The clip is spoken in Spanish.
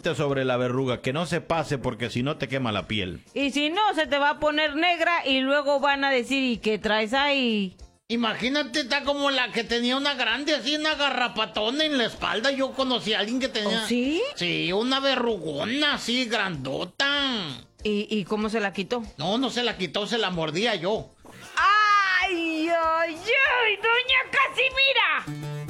aceite sobre la verruga, que no se pase porque si no te quema la piel. Y si no, se te va a poner negra y luego van a decir, ¿y qué traes ahí? Imagínate, está como la que tenía una grande, así, una garrapatona en la espalda. Yo conocí a alguien que tenía... ¿Oh, sí? Sí, una verrugona así, grandota. ¿Y cómo se la quitó? No se la quitó, se la mordía yo. ¡Ay, ay, ay! ¡Doña Casimira!